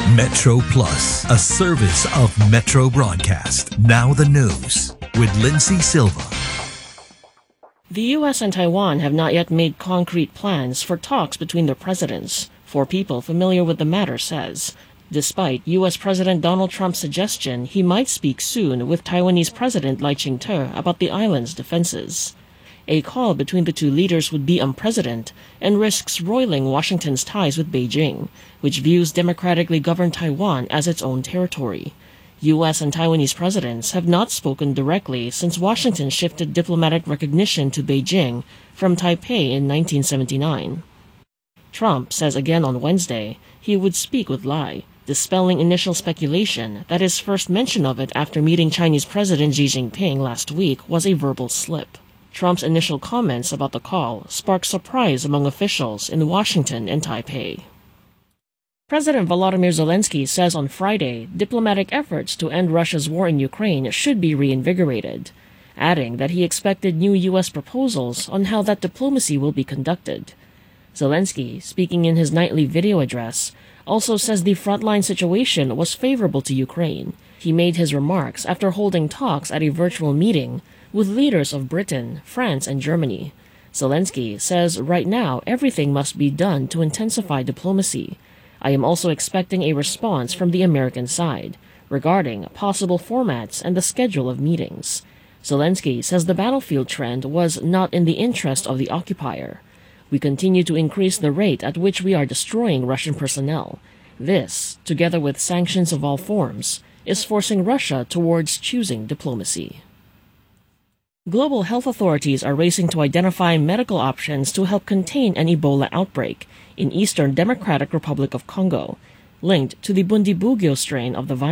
Metro Plus, a service of Metro Broadcast. Now the news with Lindsay Silva. The U.S. and Taiwan have not yet made concrete plans for talks between their presidents, 4 people familiar with the matter says, despite U.S. President Donald Trump's suggestion he might speak soon with Taiwanese President Lai Ching-te about the island's defenses. A call between the 2 leaders would be unprecedented and risks roiling Washington's ties with Beijing, which views democratically governed Taiwan as its own territory. U.S. and Taiwanese presidents have not spoken directly since Washington shifted diplomatic recognition to Beijing from Taipei in 1979. Trump says again on Wednesday he would speak with Lai, dispelling initial speculation that his first mention of it after meeting Chinese President Xi Jinping last week was a verbal slip. Trump's initial comments about the call sparked surprise among officials in Washington and Taipei. President Volodymyr Zelensky says on Friday diplomatic efforts to end Russia's war in Ukraine should be reinvigorated, adding that he expected new U.S. proposals on how that diplomacy will be conducted. Zelensky, speaking in his nightly video address, also says the frontline situation was favorable to Ukraine. He made his remarks after holding talks at a virtual meeting with leaders of Britain, France, and Germany. Zelensky says right now everything must be done to intensify diplomacy. I am also expecting a response from the American side regarding possible formats and the schedule of meetings. Zelensky says the battlefield trend was not in the interest of the occupier. We continue to increase the rate at which we are destroying Russian personnel. This, together with sanctions of all forms, is forcing Russia towards choosing diplomacy. Global health authorities are racing to identify medical options to help contain an Ebola outbreak in Eastern Democratic Republic of Congo, linked to the Bundibugyo strain of the virus.